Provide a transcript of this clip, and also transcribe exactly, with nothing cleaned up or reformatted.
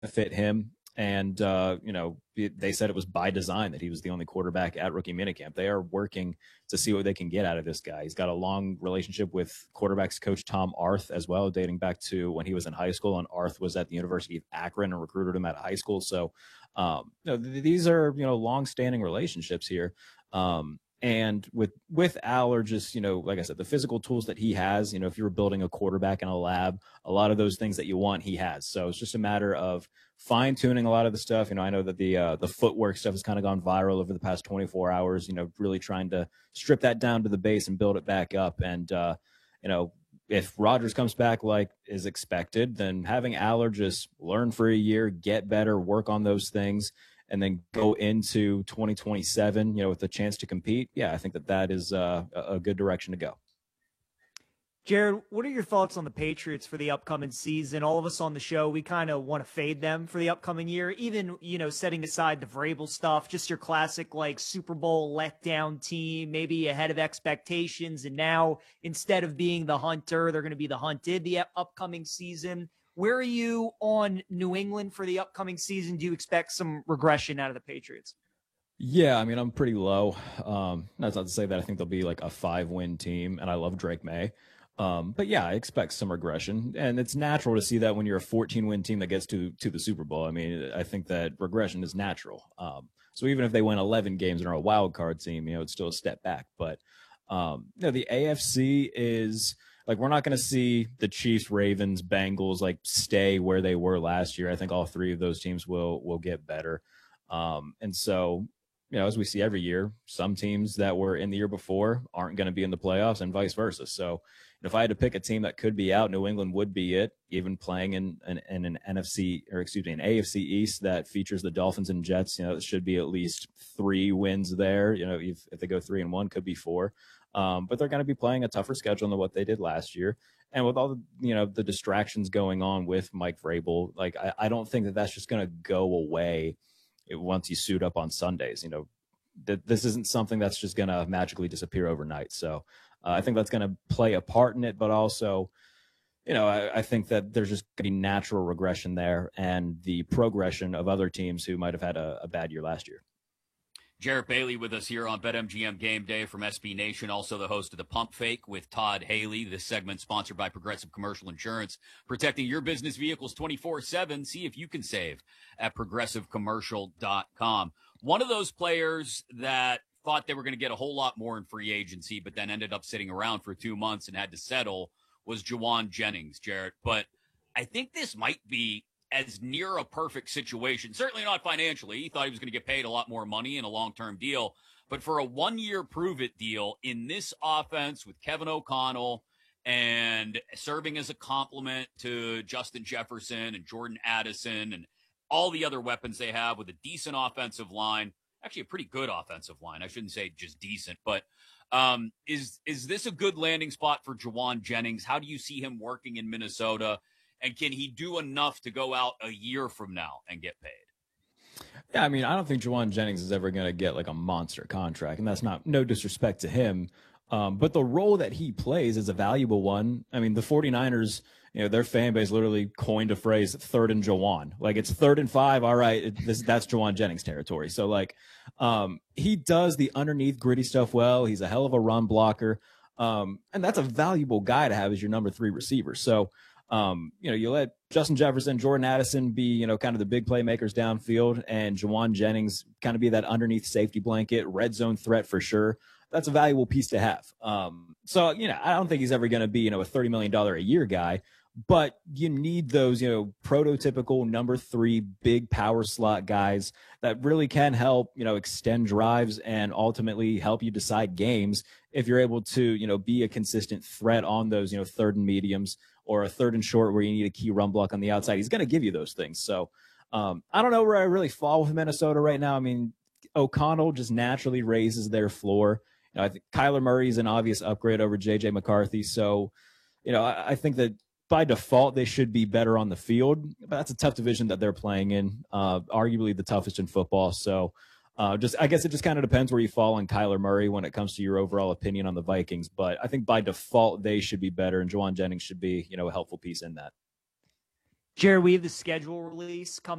fit him. And, uh, you know, they said it was by design that he was the only quarterback at rookie minicamp. They are working to see what they can get out of this guy. He's got a long relationship with quarterbacks coach Tom Arth as well, dating back to when he was in high school, and Arth was at the University of Akron and recruited him out of high school. So, um, you know, th- these are, you know, long-standing relationships here. Um, And with with Aller, just, you know, like I said, the physical tools that he has, you know, if you were building a quarterback in a lab, a lot of those things that you want, he has. So it's just a matter of fine tuning a lot of the stuff. You know, I know that the uh, the footwork stuff has kind of gone viral over the past twenty-four hours. You know, really trying to strip that down to the base and build it back up. And uh, you know, if Rodgers comes back like is expected, then having Aller just learn for a year, get better, work on those things, and then go into twenty twenty-seven, you know, with a chance to compete. Yeah, I think that that is uh, a good direction to go. Jared, what are your thoughts on the Patriots for the upcoming season? All of us on the show, we kind of want to fade them for the upcoming year, even, you know, setting aside the Vrabel stuff, just your classic, like, Super Bowl letdown team, maybe ahead of expectations. And now, instead of being the hunter, they're going to be the hunted the upcoming season. Where are you on New England for the upcoming season? Do you expect some regression out of the Patriots? Yeah, I mean, I'm pretty low. Um, that's not to say that I think they'll be like a five-win team, and I love Drake May. Um, but yeah, I expect some regression, and it's natural to see that when you're a fourteen-win team that gets to to the Super Bowl. I mean, I think that regression is natural. Um, so even if they win eleven games and are a wild card team, you know, it's still a step back. But um, you know, the A F C is like, we're not going to see the Chiefs, Ravens, Bengals like stay where they were last year. I think all three of those teams will will get better. Um, and so, you know, as we see every year, some teams that were in the year before aren't going to be in the playoffs, and vice versa. So if I had to pick a team that could be out, New England would be it, even playing in, in, in an N F C, or excuse me, an A F C East that features the Dolphins and Jets. You know, it should be at least three wins there. You know, if, if they go three and one, could be four. Um, but they're going to be playing a tougher schedule than what they did last year. And with all the, you know, the distractions going on with Mike Vrabel, like, I, I don't think that that's just going to go away once you suit up on Sundays. You know, that this isn't something that's just going to magically disappear overnight. So uh, I think that's going to play a part in it, but also, you know, I, I think that there's just going to be natural regression there and the progression of other teams who might have had a, a bad year last year. Jarrett Bailey with us here on BetMGM Game Day from S B Nation, also the host of the Pump Fake with Todd Haley. This segment sponsored by Progressive Commercial Insurance, protecting your business vehicles twenty-four seven. See if you can save at progressive commercial dot com. One of those players that thought they were going to get a whole lot more in free agency, but then ended up sitting around for two months and had to settle, was Jauan Jennings, Jarrett. But I think this might be as near a perfect situation, certainly not financially. He thought he was going to get paid a lot more money in a long-term deal, but for a one-year prove-it deal in this offense with Kevin O'Connell and serving as a complement to Justin Jefferson and Jordan Addison and all the other weapons they have with a decent offensive line, actually a pretty good offensive line. I shouldn't say just decent, but um, is is this a good landing spot for Jauan Jennings? How do you see him working in Minnesota? And can he do enough to go out a year from now and get paid? Yeah, I mean, I don't think Jauan Jennings is ever going to get like a monster contract, and that's not no disrespect to him. Um, but the role that he plays is a valuable one. I mean, the 49ers, you know, their fan base literally coined a phrase, third and Jauan. Like, it's third and five. All right, it, this, that's Jauan Jennings territory. So, like, um, he does the underneath gritty stuff well. He's a hell of a run blocker. Um, and that's a valuable guy to have as your number three receiver. So, Um, you know, you let Justin Jefferson, Jordan Addison be, you know, kind of the big playmakers downfield, and Jauan Jennings kind of be that underneath safety blanket, red zone threat for sure. That's a valuable piece to have. Um, so, you know, I don't think he's ever going to be, you know, a thirty million dollars a year guy, but you need those, you know, prototypical number three big power slot guys that really can help, you know, extend drives and ultimately help you decide games if you're able to, you know, be a consistent threat on those, you know, third and mediums, or a third and short where you need a key run block on the outside. He's going to give you those things. So um, I don't know where I really fall with Minnesota right now. I mean, O'Connell just naturally raises their floor. You know, I think Kyler Murray is an obvious upgrade over J J McCarthy. So, you know, I, I think that by default they should be better on the field. But that's a tough division that they're playing in, uh, arguably the toughest in football. So Uh, just, I guess it just kind of depends where you fall on Kyler Murray when it comes to your overall opinion on the Vikings. But I think by default, they should be better, and Jauan Jennings should be, you know, a helpful piece in that. Jared, we have the schedule release coming